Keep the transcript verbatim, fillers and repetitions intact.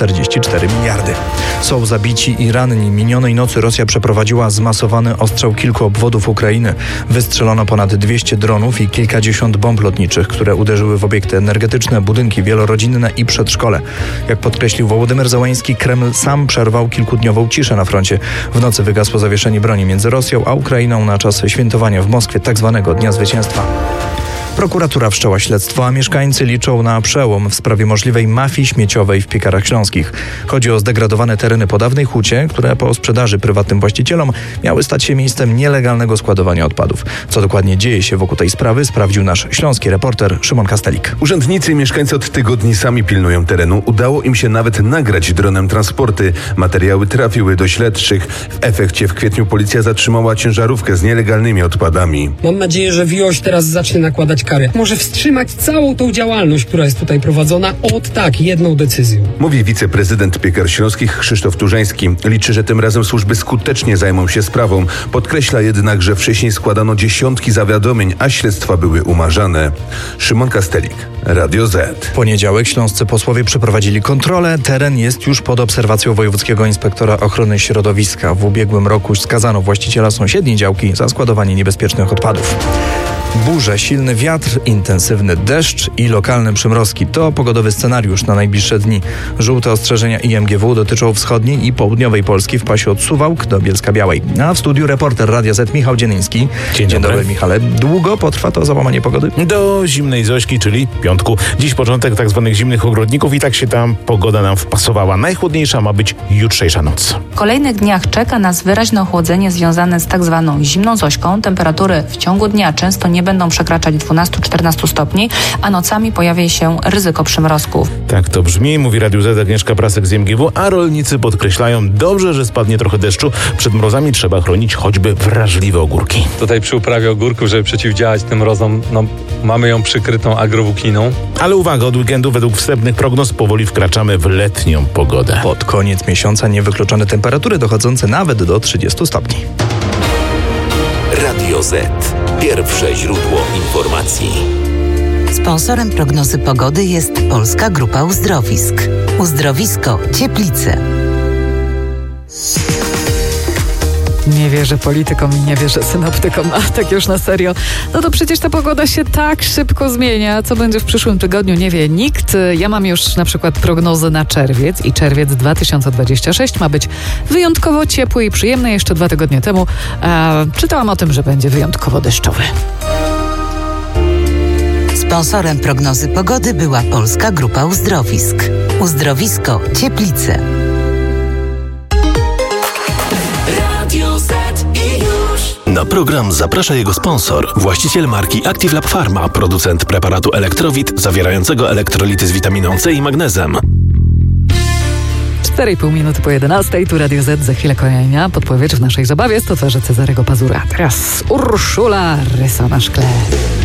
czterdzieści cztery miliardy. Są zabici i ranni. Minionej nocy Rosja przeprowadziła zmasowany ostrzał kilku obwodów Ukrainy. Wystrzelono ponad dwieście dronów i kilkadziesiąt bomb lotniczych, które uderzyły w obiekty energetyczne, budynki wielorodzinne i przedszkole. Jak podkreślił Wołodymyr Zełański, Kreml sam przerwał kilkudniową ciszę na froncie. W nocy wygasło zawieszenie broni między Rosją a Ukrainą na czas świętowania w Moskwie tzw. Dnia Zwycięstwa. Prokuratura wszczęła śledztwo, a mieszkańcy liczą na przełom w sprawie możliwej mafii śmieciowej w Piekarach Śląskich. Chodzi o zdegradowane tereny po dawnej hucie, które po sprzedaży prywatnym właścicielom miały stać się miejscem nielegalnego składowania odpadów. Co dokładnie dzieje się wokół tej sprawy, sprawdził nasz śląski reporter Szymon Kastelik. Urzędnicy i mieszkańcy od tygodni sami pilnują terenu. Udało im się nawet nagrać dronem transporty. Materiały trafiły do śledczych. W efekcie w kwietniu policja zatrzymała ciężarówkę z nielegalnymi odpadami. Mam nadzieję, że Wioś teraz zacznie nakładać kary. Może wstrzymać całą tą działalność, która jest tutaj prowadzona, od tak jedną decyzją. Mówi wiceprezydent Piekar Śląskich Krzysztof Turzański. Liczy, że tym razem służby skutecznie zajmą się sprawą. Podkreśla jednak, że wcześniej składano dziesiątki zawiadomień, a śledztwa były umarzane. Szymon Kastelik, Radio Z. W poniedziałek śląscy posłowie przeprowadzili kontrolę. Teren jest już pod obserwacją wojewódzkiego inspektora ochrony środowiska. W ubiegłym roku skazano właściciela sąsiedniej działki za składowanie niebezpiecznych odpadów. Burze, silny wiatr, intensywny deszcz i lokalne przymrozki. To pogodowy scenariusz na najbliższe dni. Żółte ostrzeżenia I M G W dotyczą wschodniej i południowej Polski w pasie od Suwałk do Bielska-Białej. A w studiu reporter Radia Z Michał Dziennyński. Dzień, Dzień dobry. dobry, Michale. Długo potrwa to załamanie pogody? Do zimnej Zośki, czyli piątku. Dziś początek tak zwanych zimnych ogrodników i tak się tam pogoda nam wpasowała. Najchłodniejsza ma być jutrzejsza noc. W kolejnych dniach czeka nas wyraźne ochłodzenie związane z tak zwaną zimną Zośką. Temperatury w ciągu dnia często nie będą przekraczać dwanaście do czternastu stopni, a nocami pojawi się ryzyko przymrozków. Tak to brzmi, mówi Radiu Z Agnieszka Prasek z I M G W, a rolnicy podkreślają, dobrze, że spadnie trochę deszczu. Przed mrozami trzeba chronić choćby wrażliwe ogórki. Tutaj przy uprawie ogórków, żeby przeciwdziałać tym mrozom, no, mamy ją przykrytą agrowłókniną. Ale uwaga, od weekendu według wstępnych prognoz powoli wkraczamy w letnią pogodę. Pod koniec miesiąca niewykluczone temperatury dochodzące nawet do trzydziestu stopni. Radio Z. Pierwsze źródło informacji. Sponsorem prognozy pogody jest Polska Grupa Uzdrowisk. Uzdrowisko Cieplice. Nie wierzę politykom i nie wierzę synoptykom, a tak już na serio. No to przecież ta pogoda się tak szybko zmienia. Co będzie w przyszłym tygodniu, nie wie nikt. Ja mam już na przykład prognozę na czerwiec i czerwiec dwa tysiące dwudziesty szósty ma być wyjątkowo ciepły i przyjemny. Jeszcze dwa tygodnie temu e, czytałam o tym, że będzie wyjątkowo deszczowy. Sponsorem prognozy pogody była Polska Grupa Uzdrowisk. Uzdrowisko Cieplice. Na program zaprasza jego sponsor, właściciel marki Active Lab Pharma, producent preparatu Elektrowit zawierającego elektrolity z witaminą C i magnezem. cztery i pół minuty po jedenastej, tu Radio Z, za chwilę kolejna podpowiedź w naszej zabawie z towarzy Cezarego Pazura. Teraz Urszula, rysa na szkle.